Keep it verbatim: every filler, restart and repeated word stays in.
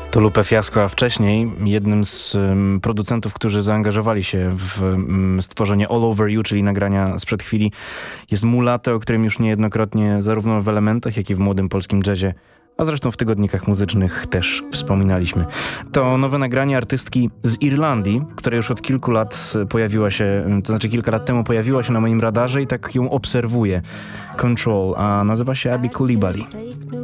To Lupe Fiasco, a wcześniej jednym z um, producentów, którzy zaangażowali się w um, stworzenie All Over You, czyli nagrania sprzed chwili, jest Mulate, o którym już niejednokrotnie zarówno w Elementach, jak i w młodym polskim jazzie, a zresztą w tygodnikach muzycznych też wspominaliśmy. To nowe nagranie artystki z Irlandii, która już od kilku lat pojawiła się, to znaczy kilka lat temu pojawiła się na moim radarze i tak ją obserwuję. Control, a nazywa się Abby Coulibaly.